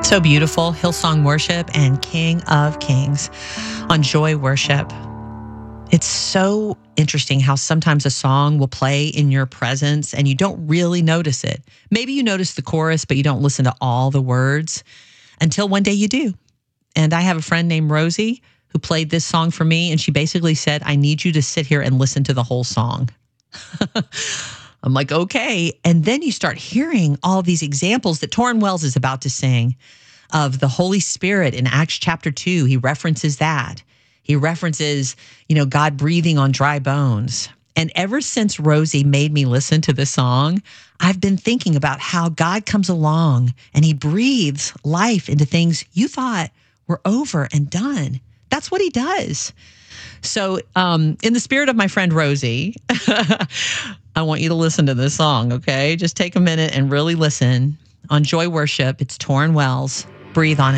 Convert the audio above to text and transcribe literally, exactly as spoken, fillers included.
So beautiful. Hillsong Worship and King of Kings on Joy Worship. It's so interesting how sometimes a song will play in your presence and you don't really notice it. Maybe you notice the chorus, but you don't listen to all the words until one day you do. And I have a friend named Rosie who played this song for me, and she basically said, I need you to sit here and listen to the whole song. I'm like, okay. And then you start hearing all these examples that Torrin Wells is about to sing of the Holy Spirit in Acts chapter two. He references that. He references, you know, God breathing on dry bones. And ever since Rosie made me listen to the song, I've been thinking about how God comes along and he breathes life into things you thought were over and done. That's what he does. So um, in the spirit of my friend Rosie, I want you to listen to this song, okay? Just take a minute and really listen. On Joy Worship, it's Torrin Wells. Breathe on it.